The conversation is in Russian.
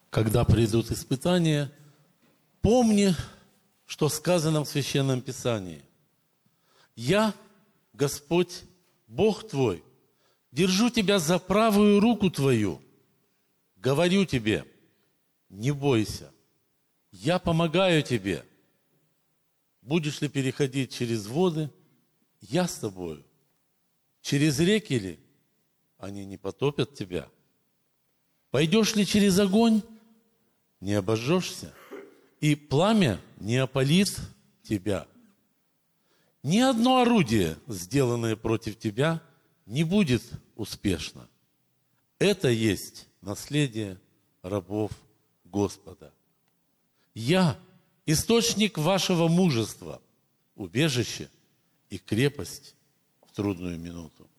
когда придут испытания, помни, что сказано в Священном Писании. «Я, Господь, Бог твой, держу тебя за правую руку твою, говорю тебе, не бойся, я помогаю тебе. Будешь ли переходить через воды, я с тобою. Через реки ли, они не потопят тебя. Пойдешь ли через огонь, не обожжешься, и пламя не опалит тебя. Ни одно орудие, сделанное против тебя, не будет успешно. Это есть наследие рабов Господа. Я – источник вашего мужества, убежище и крепость в трудную минуту».